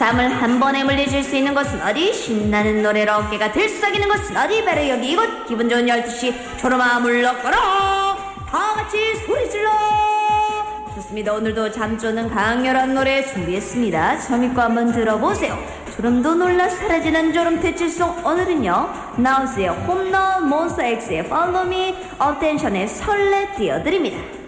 잠을 한 번에 물리칠 수 있는 것은 어디? 신나는 노래로 어깨가 들썩이는 것은 어디? 바로 여기 이곳. 기분 좋은 12시 초롬아 물러가라. 다 같이 소리 질러. 좋습니다. 오늘도 잠조는 강렬한 노래 준비했습니다. 재밌고 한번 들어보세요. 졸음도 놀라 사라지는 졸음 퇴치송. 오늘은요 나우스의 홈런, 몬스타엑스의 Follow Me, 어텐션의 설레 띄워드립니다.